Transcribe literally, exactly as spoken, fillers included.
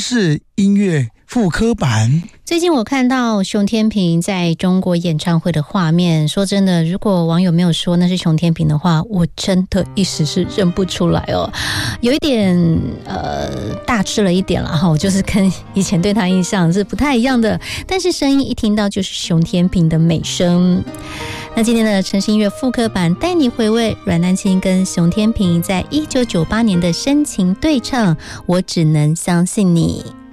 式音乐复刻版。 最近我看到熊天平在中国演唱会的画面，说真的，如果网友没有说那是熊天平的话，我真的一时是认不出来哦，有一点呃大吃了一点了哈，就是跟以前对他印象是不太一样的，但是声音一听到就是熊天平的美声。那今天的城市音乐复刻版带你回味阮南青跟熊天平在一九九八年的深情对唱《我只能相信你》。